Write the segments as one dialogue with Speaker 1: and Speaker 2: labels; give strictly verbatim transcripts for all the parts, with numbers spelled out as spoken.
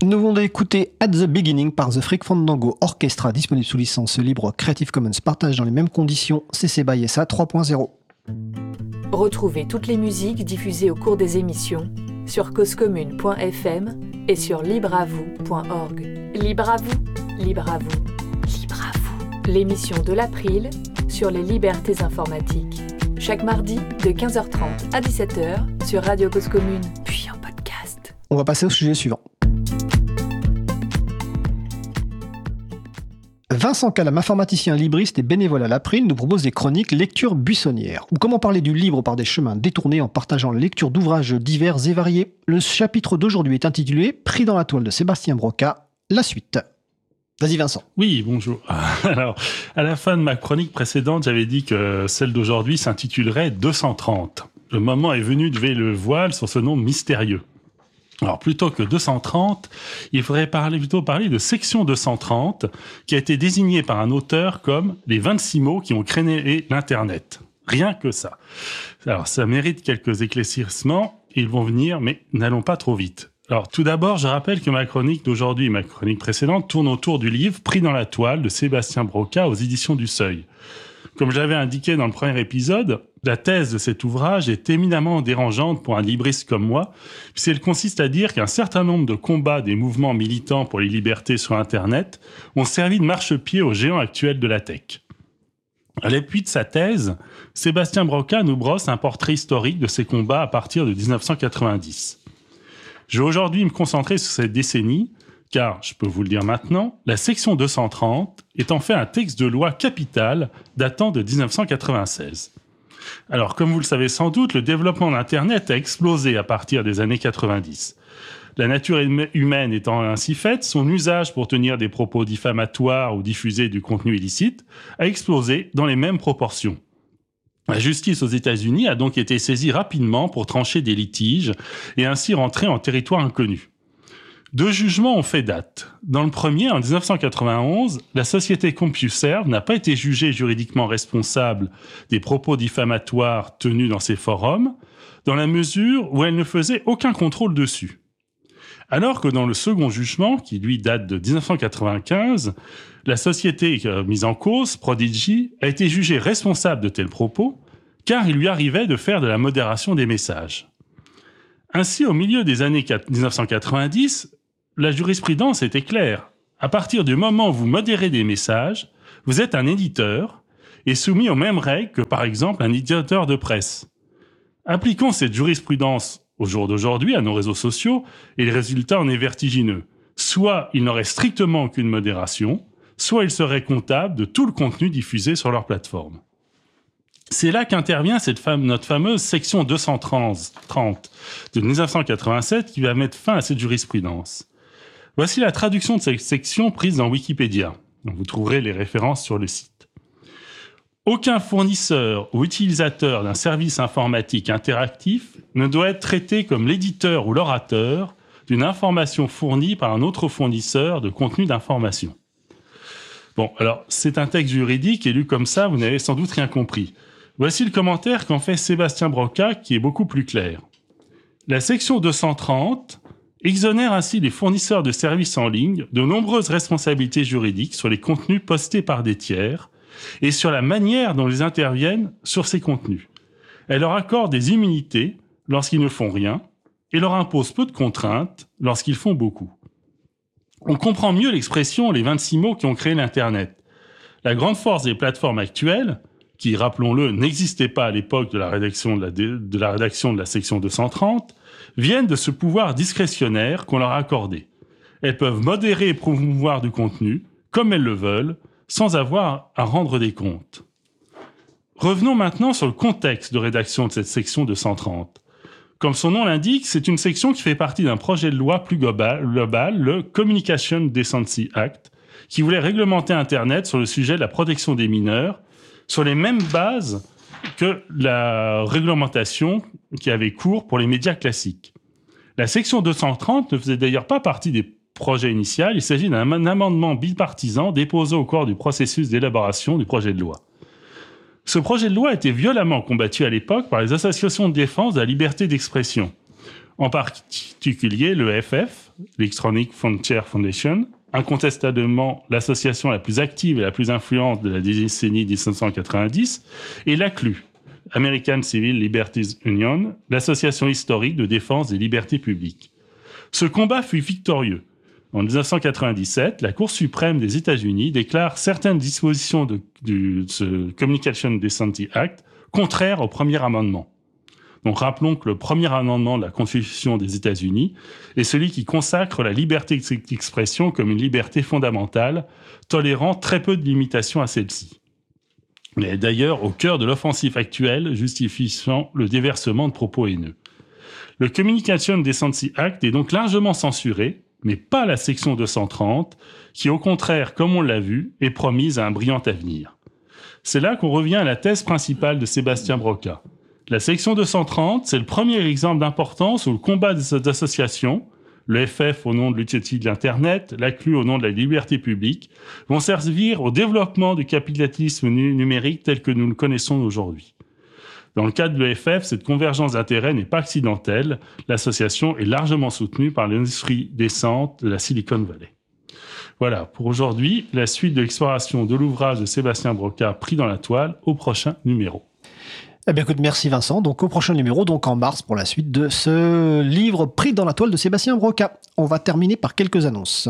Speaker 1: Nous venons d'écouter At the Beginning par The Freak Fandango Orchestra, disponible sous licence libre Creative Commons, partage dans les mêmes conditions, C C B Y S A trois point zéro.
Speaker 2: Retrouvez toutes les musiques diffusées au cours des émissions sur cause commune point f m et sur libre à vous point org. Libre à vous, libre à vous, libre à vous. L'émission de l'April sur les libertés informatiques. Chaque mardi de quinze heures trente à dix-sept heures sur Radio Cause Commune, puis en podcast.
Speaker 1: On va passer au sujet suivant. Vincent Calam, informaticien libriste et bénévole à l'April, nous propose des chroniques lecture buissonnière, ou comment parler du livre par des chemins détournés en partageant la lecture d'ouvrages divers et variés. Le chapitre d'aujourd'hui est intitulé « Pris dans la toile » de Sébastien Broca. La suite. Vas-y Vincent.
Speaker 3: Oui, bonjour. Alors, à la fin de ma chronique précédente, j'avais dit que celle d'aujourd'hui s'intitulerait deux cent trente. Le moment est venu de lever le voile sur ce nom mystérieux. Alors, plutôt que deux cent trente, il faudrait parler, plutôt parler de section deux cent trente, qui a été désignée par un auteur comme les vingt-six mots qui ont créé l'Internet. Rien que ça. Alors, ça mérite quelques éclaircissements, ils vont venir, mais n'allons pas trop vite. Alors, tout d'abord, je rappelle que ma chronique d'aujourd'hui et ma chronique précédente tournent autour du livre Pris dans la toile de Sébastien Broca aux éditions du Seuil. Comme j'avais indiqué dans le premier épisode, la thèse de cet ouvrage est éminemment dérangeante pour un libriste comme moi, puisqu'elle consiste à dire qu'un certain nombre de combats des mouvements militants pour les libertés sur Internet ont servi de marchepied aux géants actuels de la tech. À l'appui de sa thèse, Sébastien Broca nous brosse un portrait historique de ces combats à partir de dix-neuf cent quatre-vingt-dix. Je vais aujourd'hui me concentrer sur cette décennie, car, je peux vous le dire maintenant, la section deux cent trente est en fait un texte de loi capital datant de dix-neuf cent quatre-vingt-seize. Alors, comme vous le savez sans doute, le développement d'Internet a explosé à partir des années quatre-vingt-dix. La nature humaine étant ainsi faite, son usage pour tenir des propos diffamatoires ou diffuser du contenu illicite a explosé dans les mêmes proportions. La justice aux États-Unis a donc été saisie rapidement pour trancher des litiges et ainsi rentrer en territoire inconnu. Deux jugements ont fait date. Dans le premier, en dix-neuf cent quatre-vingt-onze, la société CompuServe n'a pas été jugée juridiquement responsable des propos diffamatoires tenus dans ses forums, dans la mesure où elle ne faisait aucun contrôle dessus. Alors que dans le second jugement, qui lui date de dix-neuf cent quatre-vingt-quinze, la société mise en cause, Prodigy, a été jugée responsable de tels propos, car il lui arrivait de faire de la modération des messages. Ainsi, au milieu des années dix-neuf cent quatre-vingt-dix, la jurisprudence était claire. À partir du moment où vous modérez des messages, vous êtes un éditeur et soumis aux mêmes règles que, par exemple, un éditeur de presse. Appliquons cette jurisprudence au jour d'aujourd'hui à nos réseaux sociaux et le résultat en est vertigineux. Soit il n'aurait strictement aucune modération, soit il serait comptable de tout le contenu diffusé sur leur plateforme. C'est là qu'intervient cette fame, notre fameuse section deux cent trente de dix-neuf cent quatre-vingt-sept qui va mettre fin à cette jurisprudence. Voici la traduction de cette section prise dans Wikipédia. Vous trouverez les références sur le site. Aucun fournisseur ou utilisateur d'un service informatique interactif ne doit être traité comme l'éditeur ou l'orateur d'une information fournie par un autre fournisseur de contenu d'information. Bon, alors, c'est un texte juridique et lu comme ça, vous n'avez sans doute rien compris. Voici le commentaire qu'en fait Sébastien Broca, qui est beaucoup plus clair. La section deux cent trente exonère ainsi les fournisseurs de services en ligne de nombreuses responsabilités juridiques sur les contenus postés par des tiers et sur la manière dont ils interviennent sur ces contenus. Elle leur accorde des immunités lorsqu'ils ne font rien et leur impose peu de contraintes lorsqu'ils font beaucoup. On comprend mieux l'expression « les vingt-six mots qui ont créé l'Internet ». La grande force des plateformes actuelles, qui, rappelons-le, n'existaient pas à l'époque de la rédaction de la, de la rédaction de la section deux cent trente, viennent de ce pouvoir discrétionnaire qu'on leur a accordé. Elles peuvent modérer et promouvoir du contenu, comme elles le veulent, sans avoir à rendre des comptes. Revenons maintenant sur le contexte de rédaction de cette section deux cent trente. Comme son nom l'indique, c'est une section qui fait partie d'un projet de loi plus global, global, le Communication Decency Act, qui voulait réglementer Internet sur le sujet de la protection des mineurs, sur les mêmes bases que la réglementation qui avait cours pour les médias classiques. La section deux cent trente ne faisait d'ailleurs pas partie des projets initiaux, il s'agit d'un amendement bipartisan déposé au cours du processus d'élaboration du projet de loi. Ce projet de loi a été violemment combattu à l'époque par les associations de défense de la liberté d'expression, en particulier le F F, l'Electronic Frontier Foundation, incontestablement l'association la plus active et la plus influente de la décennie dix-neuf cent quatre-vingt-dix, et l'A C L U, American Civil Liberties Union, l'association historique de défense des libertés publiques. Ce combat fut victorieux. En dix-neuf cent quatre-vingt-dix-sept, la Cour suprême des États-Unis déclare certaines dispositions de, du, de ce Communication Decency Act contraires au premier amendement. Donc rappelons que le premier amendement de la Constitution des États-Unis est celui qui consacre la liberté d'expression comme une liberté fondamentale, tolérant très peu de limitations à celle-ci. Elle est d'ailleurs au cœur de l'offensive actuelle justifiant le déversement de propos haineux. Le Communication Decency Act est donc largement censuré, mais pas la section deux cent trente, qui au contraire, comme on l'a vu, est promise à un brillant avenir. C'est là qu'on revient à la thèse principale de Sébastien Broca. La section deux cent trente, c'est le premier exemple d'importance où le combat des associations, le F F au nom de l'utilité de l'Internet, l'A C L U au nom de la liberté publique, vont servir au développement du capitalisme numérique tel que nous le connaissons aujourd'hui. Dans le cas de l'E F F, cette convergence d'intérêts n'est pas accidentelle. L'association est largement soutenue par l'industrie décente de la Silicon Valley. Voilà, pour aujourd'hui, la suite de l'exploration de l'ouvrage de Sébastien Broca pris dans la toile au prochain numéro.
Speaker 1: Eh bien, écoute, merci Vincent. Donc, au prochain numéro, donc en mars, pour la suite de ce livre pris dans la toile de Sébastien Broca. On va terminer par quelques annonces.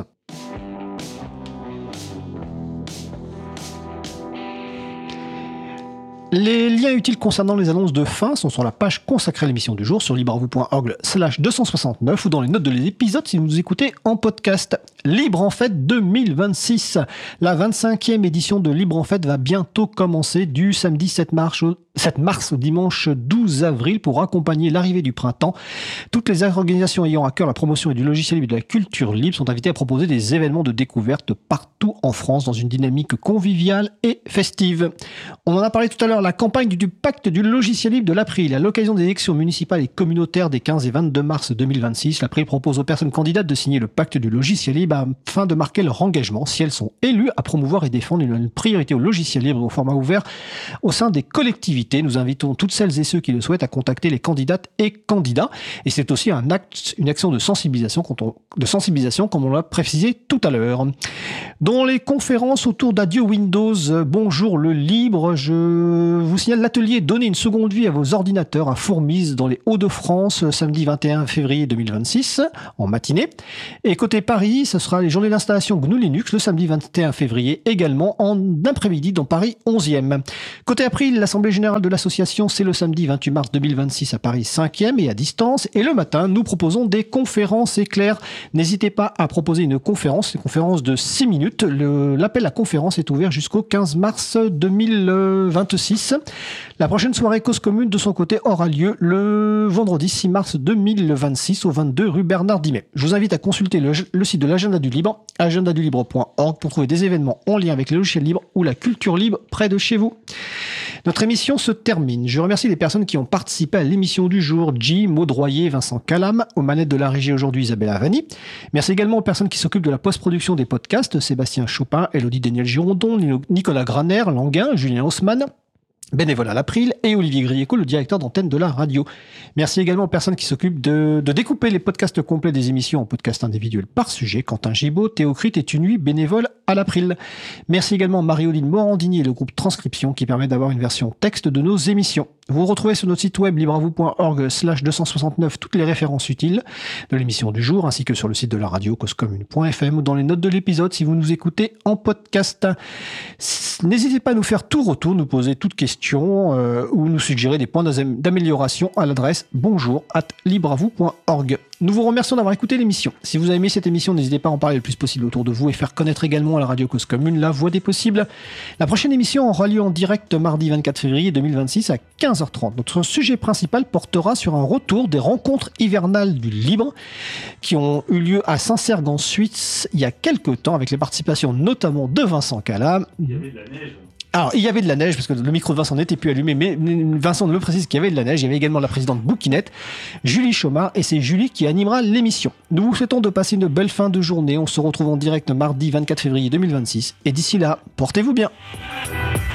Speaker 1: Les liens utiles concernant les annonces de fin sont sur la page consacrée à l'émission du jour sur libravou.org slash deux cent soixante-neuf ou dans les notes de l'épisode si vous nous écoutez en podcast. Libre en Fête deux mille vingt-six. La vingt-cinquième édition de Libre en Fête va bientôt commencer du samedi sept mars au, sept mars au dimanche douze avril pour accompagner l'arrivée du printemps. Toutes les organisations ayant à cœur la promotion et du logiciel libre et de la culture libre sont invitées à proposer des événements de découverte partout en France dans une dynamique conviviale et festive. On en a parlé tout à l'heure, la campagne du, du pacte du logiciel libre de l'April. À l'occasion des élections municipales et communautaires des quinze et vingt-deux mars deux mille vingt-six, l'April propose aux personnes candidates de signer le pacte du logiciel libre afin de marquer leur engagement, si elles sont élues, à promouvoir et défendre une priorité au logiciel libre et au format ouvert au sein des collectivités. Nous invitons toutes celles et ceux qui le souhaitent à contacter les candidates et candidats. Et c'est aussi un acte, une action de sensibilisation, quand on, de sensibilisation, comme on l'a précisé tout à l'heure. Dans les conférences autour d'Adieu Windows, bonjour le libre, je vous signale l'atelier Donner une seconde vie à vos ordinateurs à Fourmise dans les Hauts-de-France, samedi vingt et un février deux mille vingt-six, en matinée. Et côté Paris, ce sera les journées d'installation G N U Linux le samedi vingt et un février, également en après-midi dans Paris onzième. Côté April, l'Assemblée Générale de l'Association, c'est le samedi vingt-huit mars deux mille vingt-six à Paris cinquième et à distance. Et le matin, nous proposons des conférences éclairs. N'hésitez pas à proposer une conférence, une conférence de six minutes. Le, l'appel à conférence est ouvert jusqu'au quinze mars deux mille vingt-six. La prochaine soirée Cause Commune, de son côté, aura lieu le vendredi six mars deux mille vingt-six au vingt-deux rue Bernard Dimet. Je vous invite à consulter le, le site de l'Agenda du Libre, agenda du libre point org, pour trouver des événements en lien avec les logiciels libres ou la culture libre près de chez vous. Notre émission se termine. Je remercie les personnes qui ont participé à l'émission du jour. G, Maud Royer, Vincent Calam, aux manettes de la régie aujourd'hui Isabelle Avani. Merci également aux personnes qui s'occupent de la post-production des podcasts, Sébastien Chopin, Elodie Daniel Girondon, Nicolas Graner, Languin, Julien Haussmann, bénévole à l'April, et Olivier Grieco, le directeur d'antenne de la radio. Merci également aux personnes qui s'occupent de, de découper les podcasts complets des émissions en podcasts individuels par sujet. Quentin Gibaud, Théocrite et Tunuy, bénévole à l'April. Merci également à Marie-Oline Morandini et le groupe Transcription qui permet d'avoir une version texte de nos émissions. Vous retrouvez sur notre site web libravou.org slash deux cent soixante-neuf toutes les références utiles de l'émission du jour, ainsi que sur le site de la radio causecommune point f m ou dans les notes de l'épisode si vous nous écoutez en podcast. N'hésitez pas à nous faire tout retour, nous poser toutes questions euh, ou nous suggérer des points d'amélioration à l'adresse bonjour at libravou point org. Nous vous remercions d'avoir écouté l'émission. Si vous avez aimé cette émission, n'hésitez pas à en parler le plus possible autour de vous et faire connaître également à la radio Cause Commune la voix des possibles. La prochaine émission aura lieu en direct mardi vingt-quatre février deux mille vingt-six à quinze heures trente. Notre sujet principal portera sur un retour des rencontres hivernales du libre qui ont eu lieu à Saint-Cergue en Suisse il y a quelques temps avec les participations notamment de Vincent Calam.
Speaker 3: Il y avait de la neige.
Speaker 1: Alors, il y avait de la neige, parce que le micro de Vincent n'était plus allumé, mais Vincent me précise qu'il y avait de la neige. Il y avait également la présidente Bouquinette, Julie Chaumard, et c'est Julie qui animera l'émission. Nous vous souhaitons de passer une belle fin de journée. On se retrouve en direct mardi vingt-quatre février deux mille vingt-six. Et d'ici là, portez-vous bien.